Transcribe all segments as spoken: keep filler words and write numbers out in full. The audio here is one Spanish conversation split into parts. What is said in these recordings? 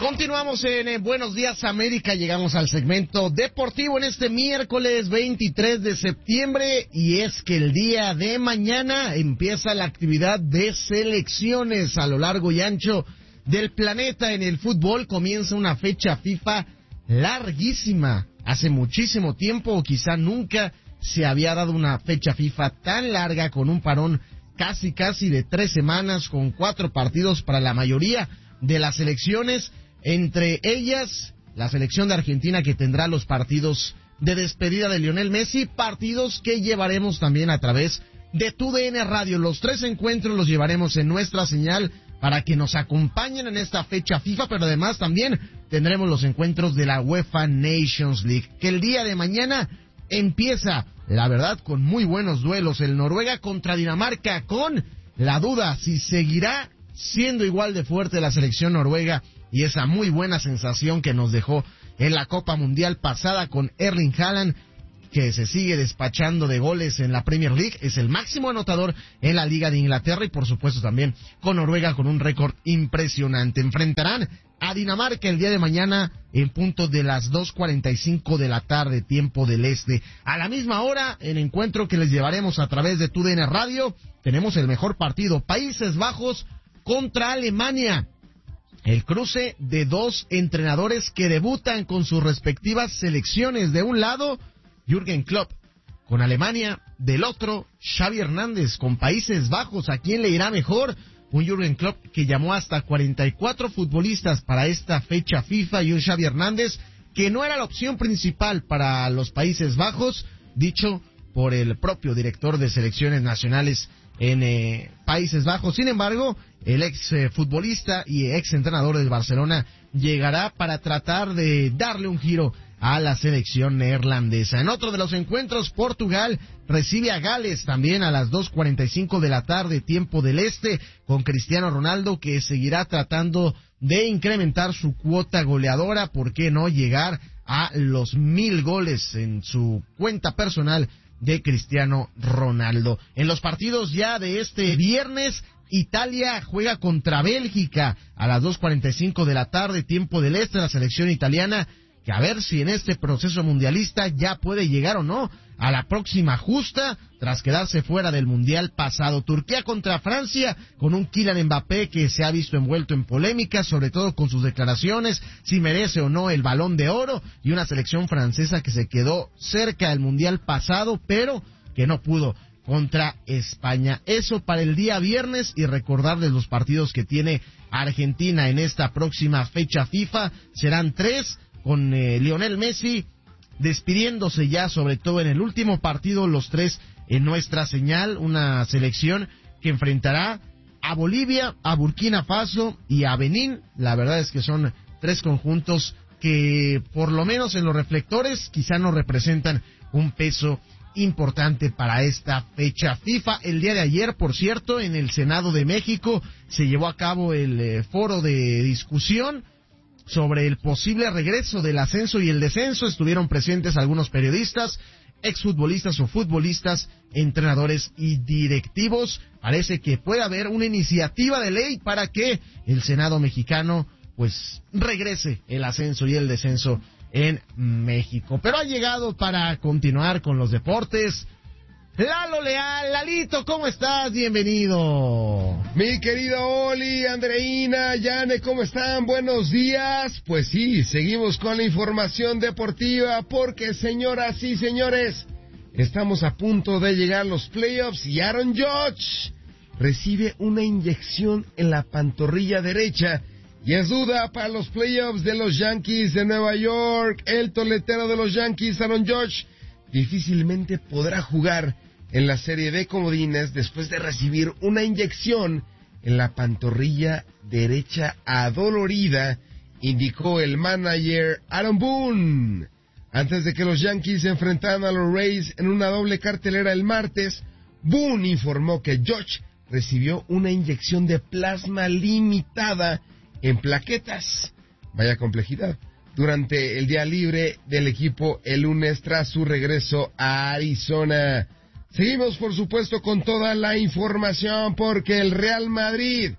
Continuamos en eh, Buenos Días América, llegamos al segmento deportivo en este miércoles veintitrés de septiembre y es que el día de mañana empieza la actividad de selecciones a lo largo y ancho del planeta. En el fútbol comienza una fecha FIFA larguísima. Hace muchísimo tiempo, o quizá nunca, se había dado una fecha FIFA tan larga con un parón casi casi de tres semanas con cuatro partidos para la mayoría de las selecciones. Entre ellas, la selección de Argentina, que tendrá los partidos de despedida de Lionel Messi, partidos que llevaremos también a través de Tu D N Radio. Los tres encuentros los llevaremos en nuestra señal para que nos acompañen en esta fecha FIFA, pero además también tendremos los encuentros de la UEFA Nations League, que el día de mañana empieza, la verdad, con muy buenos duelos. El Noruega contra Dinamarca, con la duda si seguirá siendo igual de fuerte la selección noruega y esa muy buena sensación que nos dejó en la Copa Mundial pasada con Erling Haaland, que se sigue despachando de goles en la Premier League, es el máximo anotador en la Liga de Inglaterra, y por supuesto también con Noruega con un récord impresionante. Enfrentarán a Dinamarca el día de mañana en punto de las dos cuarenta y cinco de la tarde, tiempo del este. A la misma hora, en encuentro que les llevaremos a través de Tu D N Radio, tenemos el mejor partido, Países Bajos contra Alemania. El cruce de dos entrenadores que debutan con sus respectivas selecciones. De un lado, Jürgen Klopp con Alemania, del otro, Xavi Hernández con Países Bajos. ¿A quién le irá mejor? Un Jürgen Klopp que llamó hasta cuarenta y cuatro futbolistas para esta fecha FIFA, y un Xavi Hernández que no era la opción principal para los Países Bajos, dicho por el propio director de selecciones nacionales en eh, Países Bajos. Sin embargo, el ex eh, futbolista y ex entrenador del Barcelona llegará para tratar de darle un giro a la selección neerlandesa. En otro de los encuentros, Portugal recibe a Gales también a las dos cuarenta y cinco de la tarde, tiempo del este, con Cristiano Ronaldo, que seguirá tratando de incrementar su cuota goleadora. ¿Por qué no llegar a los mil goles en su cuenta personal de Cristiano Ronaldo? En los partidos ya de este viernes, Italia juega contra Bélgica a las dos cuarenta y cinco de la tarde, tiempo del este. La selección italiana, que a ver si en este proceso mundialista ya puede llegar o no a la próxima justa tras quedarse fuera del mundial pasado. Turquía contra Francia, con un Kylian Mbappé que se ha visto envuelto en polémica, sobre todo con sus declaraciones, si merece o no el Balón de Oro, y una selección francesa que se quedó cerca del mundial pasado, pero que no pudo contra España. Eso para el día viernes, y recordarles los partidos que tiene Argentina en esta próxima fecha FIFA. Serán tres, con eh, Lionel Messi despidiéndose ya, sobre todo en el último partido, los tres en nuestra señal. Una selección que enfrentará a Bolivia, a Burkina Faso y a Benín. La verdad es que son tres conjuntos que, por lo menos en los reflectores, quizá no representan un peso importante para esta fecha FIFA. El día de ayer, por cierto, en el Senado de México se llevó a cabo el eh, foro de discusión sobre el posible regreso del ascenso y el descenso. Estuvieron presentes algunos periodistas, exfutbolistas o futbolistas, entrenadores y directivos. Parece que puede haber una iniciativa de ley para que el Senado mexicano pues regrese el ascenso y el descenso en México. Pero ha llegado para continuar con los deportes Lalo Leal. Lalito, ¿cómo estás? Bienvenido. Mi querido Oli, Andreina, Yane, ¿cómo están? Buenos días. Pues sí, seguimos con la información deportiva porque, señoras y señores, estamos a punto de llegar a los playoffs y Aaron Judge recibe una inyección en la pantorrilla derecha y es duda para los playoffs de los Yankees de Nueva York. El toletero de los Yankees, Aaron Judge, difícilmente podrá jugar en la serie de comodines después de recibir una inyección en la pantorrilla derecha adolorida, indicó el manager Aaron Boone. Antes de que los Yankees se enfrentaran a los Rays en una doble cartelera el martes, Boone informó que Judge recibió una inyección de plasma limitada en plaquetas, vaya complejidad, durante el día libre del equipo el lunes tras su regreso a Arizona. Seguimos, por supuesto, con toda la información porque el Real Madrid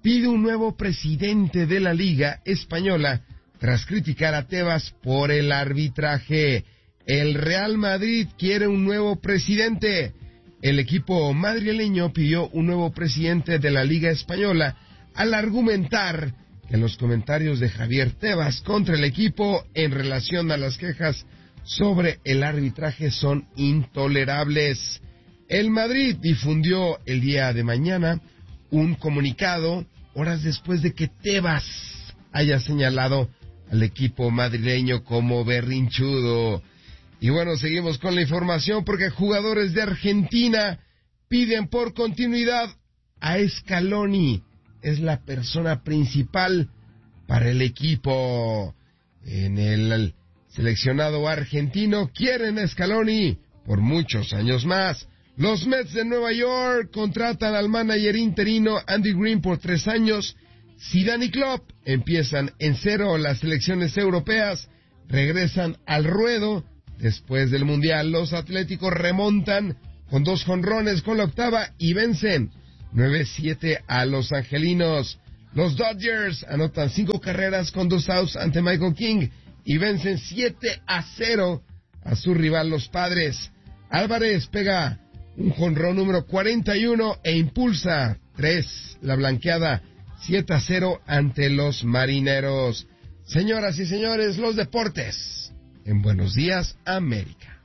pide un nuevo presidente de la Liga Española tras criticar a Tebas por el arbitraje. El Real Madrid quiere un nuevo presidente. El equipo madrileño pidió un nuevo presidente de la Liga Española al argumentar que los comentarios de Javier Tebas contra el equipo en relación a las quejas sobre el arbitraje son intolerables. El Madrid difundió el día de mañana un comunicado horas después de que Tebas haya señalado al equipo madrileño como berrinchudo. Y bueno, seguimos con la información porque jugadores de Argentina piden por continuidad a Scaloni. Es la persona principal para el equipo. En el seleccionado argentino quieren a Scaloni por muchos años más. Los Mets de Nueva York contratan al manager interino Andy Green por tres años. Zidane y Klopp empiezan en cero las selecciones europeas, regresan al ruedo después del Mundial. Los Atléticos remontan con dos jonrones con la octava y vencen nueve siete a los angelinos. Los Dodgers anotan cinco carreras con dos outs ante Michael King y vencen siete a cero a su rival los Padres. Álvarez pega un jonrón número cuarenta y uno e impulsa tres la blanqueada siete a cero ante los Marineros. Señoras y señores, los deportes en Buenos Días, América.